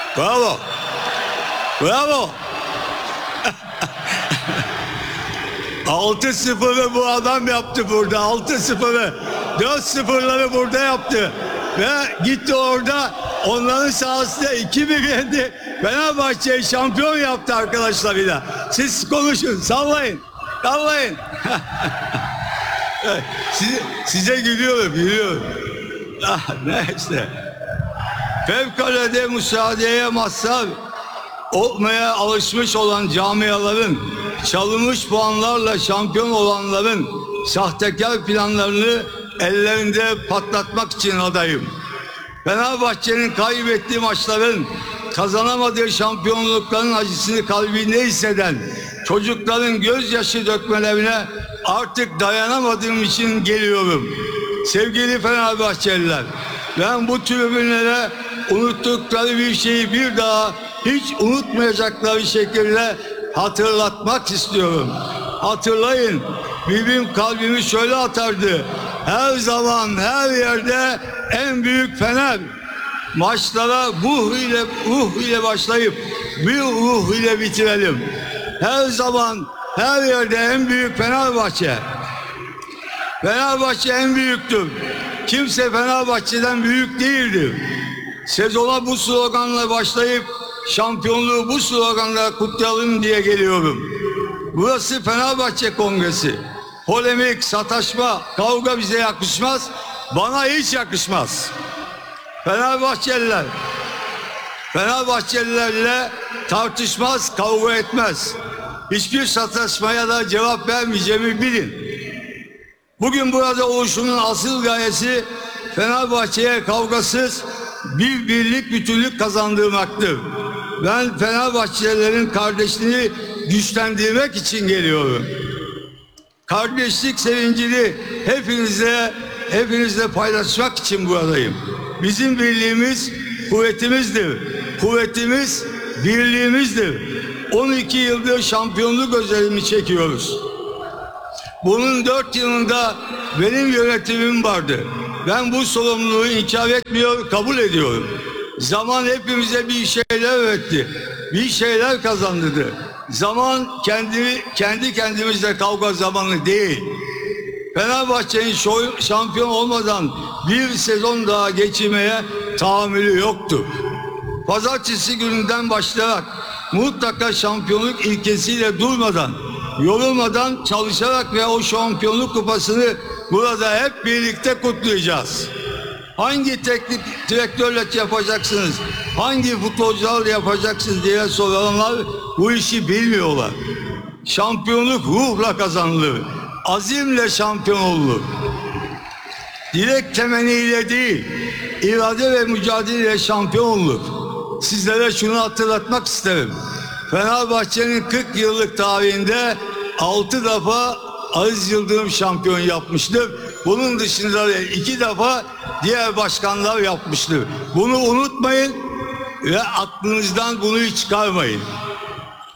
Bravo. Bravo. 6-0'ı bu adam yaptı burada. 6-0'ı. 4-0'ları burada yaptı. Ve gitti orada onların sahasında 2-1 yendi. Fenerbahçe'yi şampiyon yaptı arkadaşlarıyla. Siz konuşun. Sallayın. Sallayın. Size gülüyorum. Ah, neyse. Fevkalade müsaadeye mazhar olmaya alışmış olan camiaların, çalınmış puanlarla şampiyon olanların sahtekar planlarını ellerinde patlatmak için adayım. Fenerbahçe'nin kaybettiği maçların, kazanamadığı şampiyonlukların acısını kalbinde hisseden çocukların gözyaşı dökmelerine artık dayanamadığım için geliyorum. Sevgili Fenerbahçeliler, ben bu tribünlere unuttukları bir şeyi bir daha hiç unutmayacakları şekilde hatırlatmak istiyorum. Hatırlayın, benim kalbimi şöyle atardı. Her zaman, her yerde en büyük Fener. Maçlara ruh ile başlayıp bir ruh ile bitirelim. Her zaman, her yerde en büyük Fenerbahçe. Fenerbahçe en büyüktür. Kimse Fenerbahçe'den büyük değildir. Sezona bu sloganla başlayıp şampiyonluğu bu sloganla kutlayalım diye geliyorum. Burası Fenerbahçe Kongresi. Polemik, sataşma, kavga bize yakışmaz. Bana hiç yakışmaz. Fenerbahçelilerle tartışmaz, kavga etmez. Hiçbir sataşmaya da cevap vermeyeceğimi bilin. Bugün burada oluşumun asıl gayesi Fenerbahçe'ye kavgasız bir birlik, bütünlük kazandırmaktır. Ben Fenerbahçelilerin kardeşliğini güçlendirmek için geliyorum. Kardeşlik sevincini hepinizle paylaşmak için buradayım. Bizim birliğimiz kuvvetimizdir. Kuvvetimiz birliğimizdir. 12 yıldır şampiyonluk özelimi çekiyoruz. Bunun 4 yılında benim yönetimim vardı. Ben bu sorumluluğu inkar etmiyor, kabul ediyorum. Zaman hepimize bir şeyler öğretti. Bir şeyler kazandırdı. Zaman kendi kendimizle kavga zamanı değil. Fenerbahçe'nin şampiyon olmadan bir sezon daha geçirmeye tahammülü yoktu. Pazartesi gününden başlayarak mutlaka şampiyonluk ilkesiyle durmadan, yorulmadan çalışarak ve o şampiyonluk kupasını burada hep birlikte kutlayacağız. Hangi teknik direktörle yapacaksınız, hangi futbolcularla yapacaksınız diye soranlar bu işi bilmiyorlar. Şampiyonluk ruhla kazanılır, azimle şampiyon olunur. Dilek temenniyle değil, irade ve mücadeleyle şampiyon olunur. Sizlere şunu hatırlatmak isterim. Fenerbahçe'nin 40 yıllık tarihinde 6 defa Aziz Yıldırım şampiyon yapmıştır. Bunun dışında 2 defa diğer başkanlar yapmıştır. Bunu unutmayın ve aklınızdan bunu hiç çıkarmayın.